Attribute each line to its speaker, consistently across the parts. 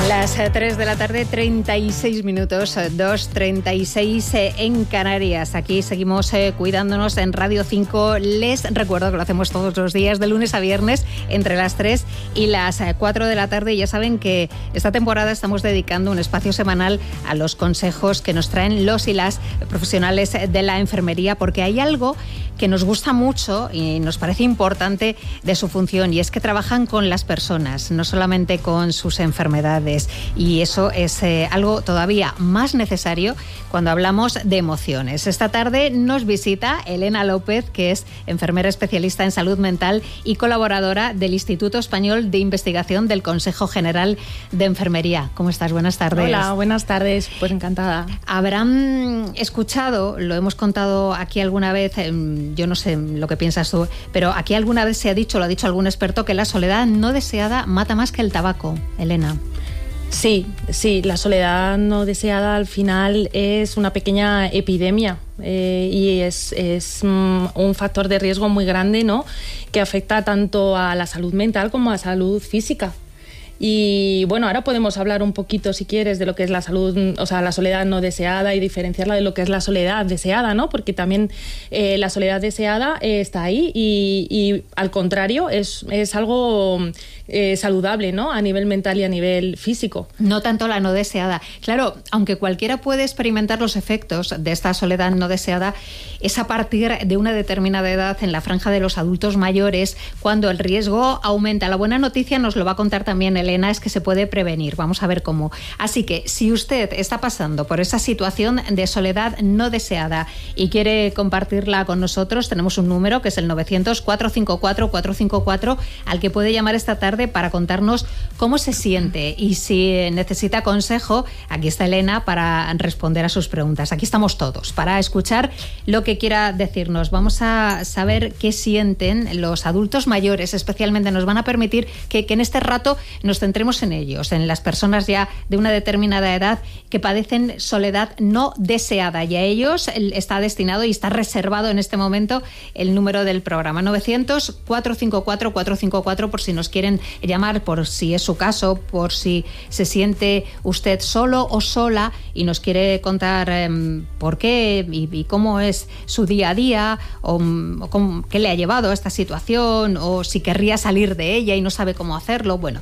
Speaker 1: Las 3 de la tarde, 36 minutos, 2:36 en Canarias. Aquí seguimos cuidándonos en Radio 5. Les recuerdo que lo hacemos todos los días, de lunes a viernes, entre las 3 y las 4 de la tarde. Y ya saben que esta temporada estamos dedicando un espacio semanal a los consejos que nos traen los y las profesionales de la enfermería, porque hay algo que nos gusta mucho y nos parece importante de su función, y es que trabajan con las personas, no solamente con sus enfermedades, y eso es algo todavía más necesario cuando hablamos de emociones. Esta tarde nos visita Elena López, que es enfermera especialista en salud mental y colaboradora del Instituto Español de Investigación del Consejo General de Enfermería. ¿Cómo estás? Buenas tardes.
Speaker 2: Hola, buenas tardes. Pues encantada.
Speaker 1: Habrán escuchado, lo hemos contado aquí alguna vez, yo no sé lo que piensas tú, pero aquí alguna vez se ha dicho, lo ha dicho algún experto, que la soledad no deseada mata más que el tabaco. Elena.
Speaker 2: Sí, la soledad no deseada al final es una pequeña epidemia y es un factor de riesgo muy grande, ¿no?, que afecta tanto a la salud mental como a la salud física. Y bueno, ahora podemos hablar un poquito, si quieres, de lo que es la salud, o sea, la soledad no deseada, y diferenciarla de lo que es la soledad deseada, ¿no? Porque también la soledad deseada está ahí y al contrario es algo saludable, ¿no?, a nivel mental y a nivel físico.
Speaker 1: No tanto la no deseada. Claro, aunque cualquiera puede experimentar los efectos de esta soledad no deseada, es a partir de una determinada edad, en la franja de los adultos mayores, cuando el riesgo aumenta. La buena noticia, nos lo va a contar también Elena, es que se puede prevenir. Vamos a ver cómo. Así que si usted está pasando por esa situación de soledad no deseada y quiere compartirla con nosotros, tenemos un número que es el 900-454-454 al que puede llamar esta tarde para contarnos cómo se siente, y si necesita consejo, aquí está Elena para responder a sus preguntas. Aquí estamos todos para escuchar lo que quiera decirnos. Vamos a saber qué sienten los adultos mayores, especialmente. Nos van a permitir que en este rato nos centremos en ellos, en las personas ya de una determinada edad que padecen soledad no deseada, y a ellos está destinado y está reservado en este momento el número del programa 900-454-454, por si nos quieren llamar, por si es su caso, por si se siente usted solo o sola y nos quiere contar por qué y cómo es su día a día, o qué le ha llevado a esta situación, o si querría salir de ella y no sabe cómo hacerlo. Bueno,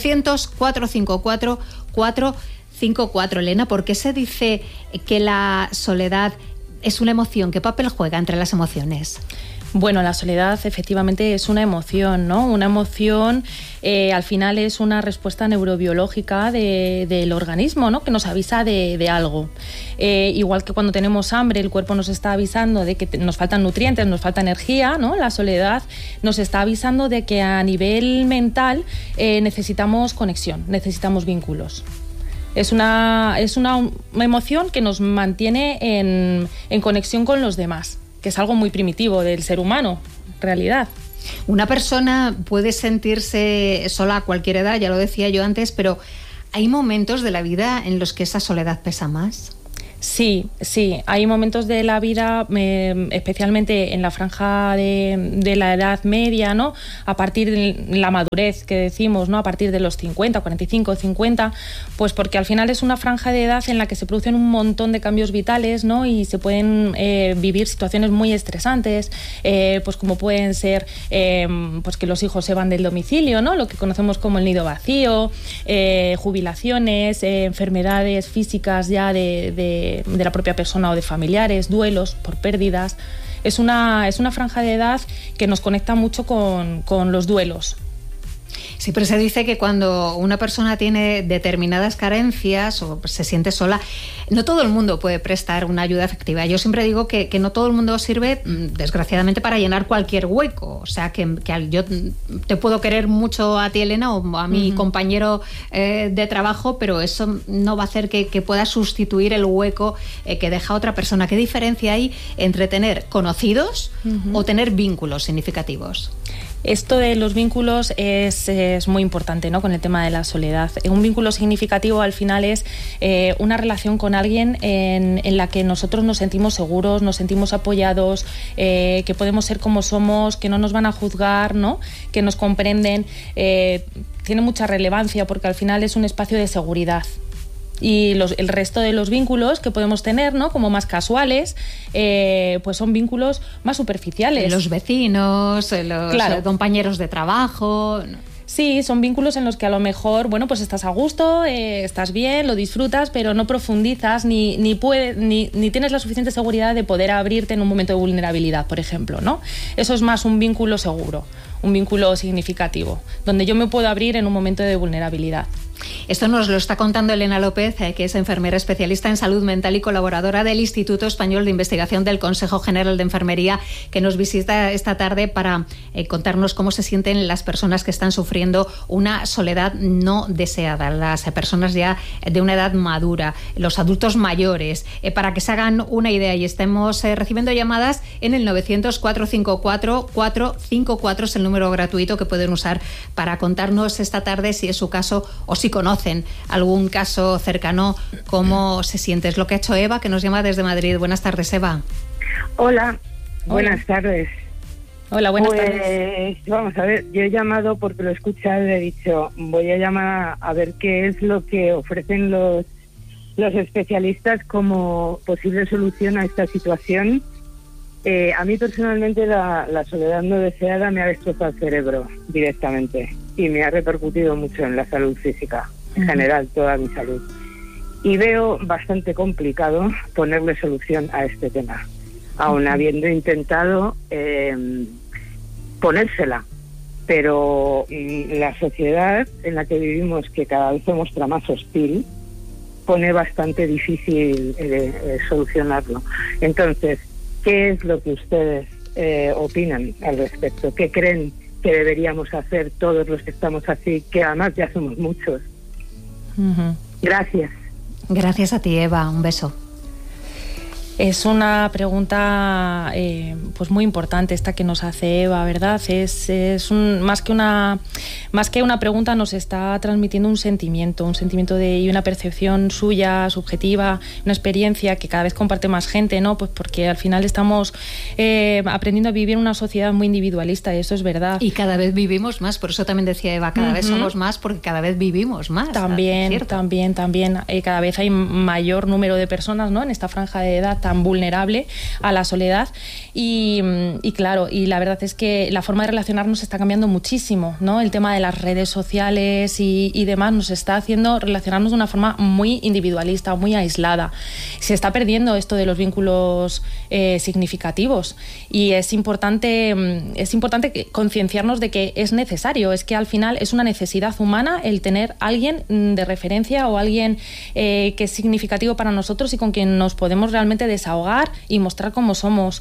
Speaker 1: 900-454-454. Elena, ¿por qué se dice que la soledad es una emoción? ¿Qué papel juega entre las emociones?
Speaker 2: Bueno, la soledad efectivamente es una emoción, ¿no? Una emoción al final es una respuesta neurobiológica del organismo, ¿no?, que nos avisa de algo. Igual que cuando tenemos hambre, el cuerpo nos está avisando de que nos faltan nutrientes, nos falta energía, ¿no? La soledad nos está avisando de que a nivel mental necesitamos conexión, necesitamos vínculos. Es una emoción que nos mantiene en conexión con los demás, que es algo muy primitivo del ser humano, en realidad.
Speaker 1: Una persona puede sentirse sola a cualquier edad, ya lo decía yo antes, pero ¿hay momentos de la vida en los que esa soledad pesa más?
Speaker 2: Sí, hay momentos de la vida, especialmente en la franja de la edad media, ¿no?, a partir de la madurez que decimos, ¿no?, a partir de los 50, 45, 50, pues porque al final es una franja de edad en la que se producen un montón de cambios vitales, ¿no?, y se pueden vivir situaciones muy estresantes, pues como pueden ser pues que los hijos se van del domicilio, ¿no?, lo que conocemos como el nido vacío, jubilaciones, enfermedades físicas ya de la propia persona o de familiares, duelos por pérdidas. Es una franja de edad que nos conecta mucho con los duelos.
Speaker 1: Siempre se dice que cuando una persona tiene determinadas carencias o se siente sola, no todo el mundo puede prestar una ayuda efectiva. Yo siempre digo que no todo el mundo sirve, desgraciadamente, para llenar cualquier hueco. O sea, que yo te puedo querer mucho a ti, Elena, o a mi compañero de trabajo, pero eso no va a hacer que pueda sustituir el hueco que deja otra persona. ¿Qué diferencia hay entre tener conocidos o tener vínculos significativos?
Speaker 2: Esto de los vínculos es muy importante, ¿no? Con el tema de la soledad. Un vínculo significativo al final es una relación con alguien en la que nosotros nos sentimos seguros, nos sentimos apoyados, que podemos ser como somos, que no nos van a juzgar, ¿no? Que nos comprenden. Tiene mucha relevancia porque al final es un espacio de seguridad. Y el resto de los vínculos que podemos tener, ¿no? Como más casuales, pues son vínculos más superficiales.
Speaker 1: Los vecinos, los compañeros de trabajo.
Speaker 2: Sí, son vínculos en los que a lo mejor, bueno, pues estás a gusto, estás bien, lo disfrutas, pero no profundizas ni tienes la suficiente seguridad de poder abrirte en un momento de vulnerabilidad, por ejemplo, ¿no? Eso es más un vínculo seguro, un vínculo significativo, donde yo me puedo abrir en un momento de vulnerabilidad.
Speaker 1: Esto nos lo está contando Elena López, que es enfermera especialista en salud mental y colaboradora del Instituto Español de Investigación del Consejo General de Enfermería, que nos visita esta tarde para contarnos cómo se sienten las personas que están sufriendo una soledad no deseada, las personas ya de una edad madura, los adultos mayores, para que se hagan una idea. Y estemos recibiendo llamadas en el 900-454-454, es el número gratuito que pueden usar para contarnos esta tarde si es su caso o si conocen algún caso cercano, cómo se siente. Es lo que ha hecho Eva, que nos llama desde Madrid. Buenas tardes, Eva.
Speaker 3: Hola, buenas tardes.
Speaker 2: Hola, buenas tardes.
Speaker 3: Vamos a ver, yo he llamado porque lo he escuchado y he dicho, voy a llamar a ver qué es lo que ofrecen los especialistas como posible solución a esta situación. A mí personalmente la soledad no deseada me ha destrozado el cerebro directamente y me ha repercutido mucho en la salud física, en general, toda mi salud. Y veo bastante complicado ponerle solución a este tema, aun habiendo intentado ponérsela. Pero la sociedad en la que vivimos, que cada vez se muestra más hostil, pone bastante difícil solucionarlo. Entonces, ¿qué es lo que ustedes opinan al respecto? ¿Qué creen que deberíamos hacer todos los que estamos así, que además ya somos muchos? Gracias.
Speaker 1: Gracias a ti, Eva. Un beso.
Speaker 2: Es una pregunta pues muy importante esta que nos hace Eva, ¿verdad? Más que una pregunta, nos está transmitiendo un sentimiento y una percepción suya, subjetiva, una experiencia que cada vez comparte más gente, ¿no? Pues porque al final estamos aprendiendo a vivir en una sociedad muy individualista, y eso es verdad.
Speaker 1: Y cada vez vivimos más, por eso también decía Eva, cada vez somos más porque cada vez vivimos más.
Speaker 2: También. Cada vez hay mayor número de personas, ¿no? En esta franja de edad tan vulnerable a la soledad y claro, y la verdad es que la forma de relacionarnos está cambiando muchísimo, ¿no? El tema de las redes sociales y demás nos está haciendo relacionarnos de una forma muy individualista, muy aislada. Se está perdiendo esto de los vínculos significativos y es importante concienciarnos de que es necesario, es que al final es una necesidad humana el tener alguien de referencia o alguien que es significativo para nosotros y con quien nos podemos realmente desahogar y mostrar cómo somos.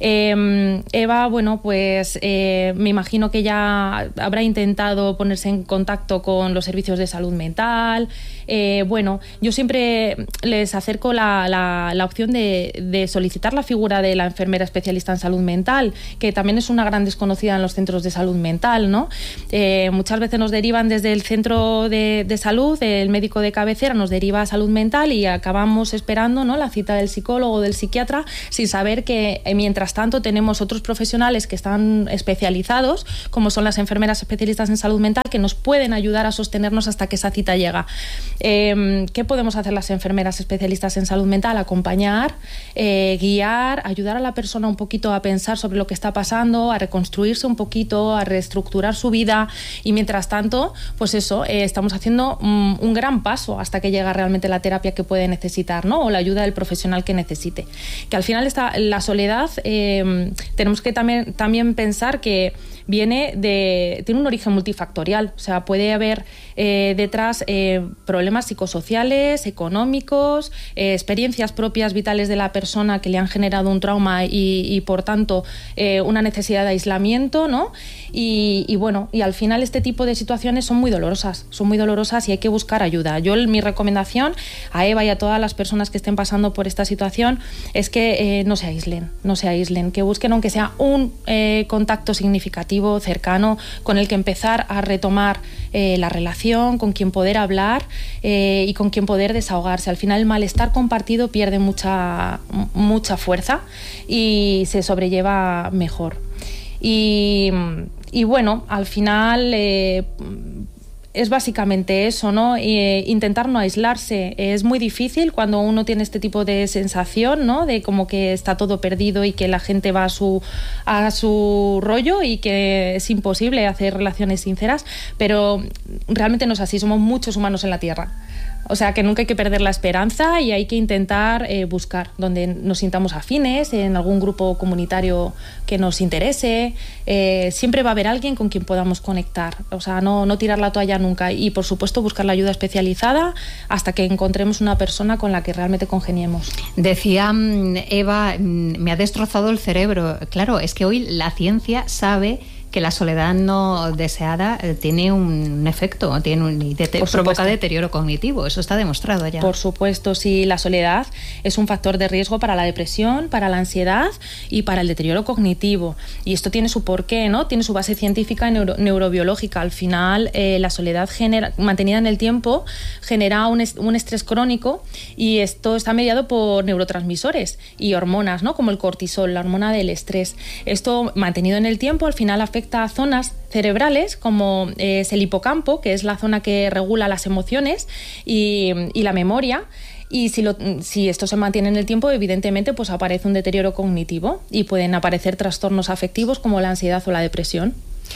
Speaker 2: Eva, bueno, pues me imagino que ya habrá intentado ponerse en contacto con los servicios de salud mental. Bueno, yo siempre les acerco la opción de solicitar la figura de la enfermera especialista en salud mental, que también es una gran desconocida en los centros de salud mental, ¿no? Muchas veces nos derivan desde el centro de salud, el médico de cabecera nos deriva a salud mental y acabamos esperando, ¿no?, la cita del psicólogo o del psiquiatra, sin saber que mientras tanto tenemos otros profesionales que están especializados, como son las enfermeras especialistas en salud mental, que nos pueden ayudar a sostenernos hasta que esa cita llega. ¿Qué podemos hacer las enfermeras especialistas en salud mental? Acompañar, guiar, ayudar a la persona un poquito a pensar sobre lo que está pasando, a reconstruirse un poquito, a reestructurar su vida, y mientras tanto, pues eso, estamos haciendo un gran paso hasta que llega realmente la terapia que puede necesitar, ¿no?, o la ayuda del profesional que necesite. Que al final la soledad, tenemos que también pensar que tiene un origen multifactorial. O sea, puede haber detrás problemas psicosociales, económicos, experiencias propias vitales de la persona que le han generado un trauma y por tanto una necesidad de aislamiento, ¿no? Y bueno, y al final este tipo de situaciones son muy dolorosas y hay que buscar ayuda. Mi recomendación a Eva y a todas las personas que estén pasando por esta situación es que no se aíslen, que busquen aunque sea un contacto significativo, cercano, con el que empezar a retomar la relación, con quien poder hablar y con quien poder desahogarse. Al final el malestar compartido pierde mucha fuerza y se sobrelleva mejor. Y bueno, al final es básicamente eso, ¿no? Intentar no aislarse. Es muy difícil cuando uno tiene este tipo de sensación, ¿no? De como que está todo perdido y que la gente va a su rollo y que es imposible hacer relaciones sinceras, pero realmente no es así, somos muchos humanos en la Tierra. O sea, que nunca hay que perder la esperanza y hay que intentar buscar donde nos sintamos afines, en algún grupo comunitario que nos interese. Siempre va a haber alguien con quien podamos conectar. O sea, no tirar la toalla nunca. Y, por supuesto, buscar la ayuda especializada hasta que encontremos una persona con la que realmente congeniemos.
Speaker 1: Decía Eva, me ha destrozado el cerebro. Claro, es que hoy la ciencia sabe que la soledad no deseada tiene un efecto, provoca deterioro cognitivo, eso está demostrado ya.
Speaker 2: Por supuesto, sí, la soledad es un factor de riesgo para la depresión, para la ansiedad y para el deterioro cognitivo. Y esto tiene su porqué, ¿no? Tiene su base científica y neurobiológica. Al final, la soledad mantenida en el tiempo genera un estrés crónico y esto está mediado por neurotransmisores y hormonas, ¿no? Como el cortisol, la hormona del estrés. Esto, mantenido en el tiempo, al final afecta a zonas cerebrales como es el hipocampo, que es la zona que regula las emociones y la memoria. Y si esto se mantiene en el tiempo, evidentemente pues aparece un deterioro cognitivo y pueden aparecer trastornos afectivos como la ansiedad o la depresión.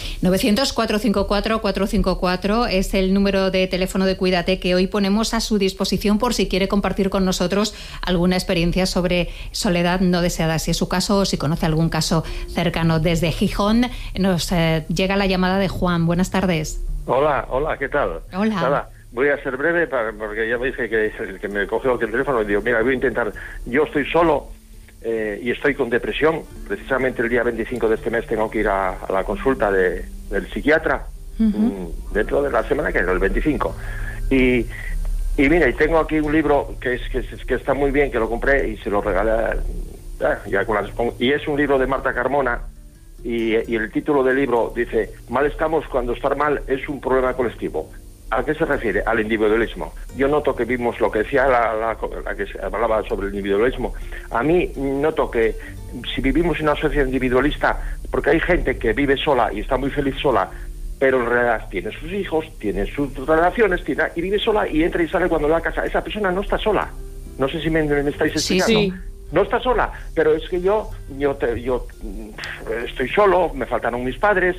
Speaker 1: 900-454-454 es el número de teléfono de Cuídate que hoy ponemos a su disposición por si quiere compartir con nosotros alguna experiencia sobre soledad no deseada. Si es su caso o si conoce algún caso cercano. Desde Gijón nos llega la llamada de Juan. Buenas tardes.
Speaker 4: Hola, ¿qué tal?
Speaker 1: Hola.
Speaker 4: Nada, voy a ser breve porque ya me dije que me cogió el teléfono y digo, mira, voy a intentar. Yo estoy solo. Y estoy con depresión. Precisamente el día 25 de este mes tengo que ir a la consulta del psiquiatra, dentro de la semana, que es el 25. Y mira, y tengo aquí un libro que está muy bien, que lo compré y se lo regalé y es un libro de Marta Carmona y el título del libro dice: mal estamos cuando estar mal es un problema colectivo. ¿A qué se refiere? Al individualismo. Yo noto que vimos lo que decía la que hablaba sobre el individualismo. A mí noto que si vivimos en una sociedad individualista, porque hay gente que vive sola y está muy feliz sola, pero en realidad tiene sus hijos, tiene sus relaciones, y vive sola y entra y sale cuando va a casa. Esa persona no está sola. No sé si me estáis explicando.
Speaker 2: Sí.
Speaker 4: No está sola, pero es que yo estoy solo, me faltaron mis padres,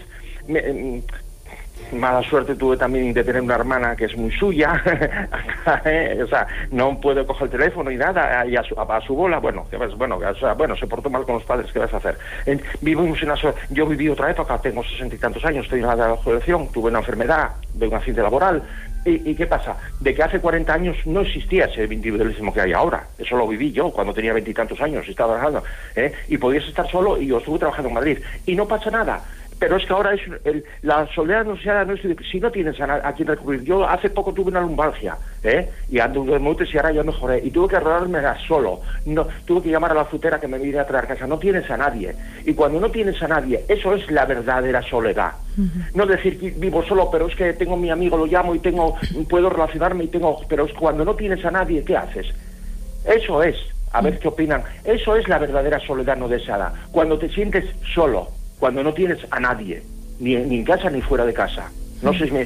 Speaker 4: mala suerte tuve también de tener una hermana que es muy suya, o sea, no puedo coger el teléfono y nada, y a su bola, se portó mal con los padres, ¿qué vas a hacer? Yo viví otra época, tengo 60 y tantos años, estoy en la edad de la jubilación, tuve una enfermedad, de un accidente laboral, ¿y qué pasa? De que hace 40 años no existía ese individualismo que hay ahora, eso lo viví yo cuando tenía 20 y tantos años, estaba trabajando, y podías estar solo, y yo estuve trabajando en Madrid, y no pasa nada. Pero es que ahora la soledad no es si no tienes a quien recurrir. Yo hace poco tuve una lumbalgia, y ando de mutes y ahora ya mejoré. Y tuve que arreglarme solo. No, tuve que llamar a la frutera que me viniera a traer a casa. No tienes a nadie. Y cuando no tienes a nadie, eso es la verdadera soledad. No decir que vivo solo, pero es que tengo a mi amigo, lo llamo y puedo relacionarme pero es cuando no tienes a nadie, ¿qué haces? Eso es, a ver qué opinan. Eso es la verdadera soledad no deseada. Cuando te sientes solo. Cuando no tienes a nadie, ni en casa ni fuera de casa. No sé si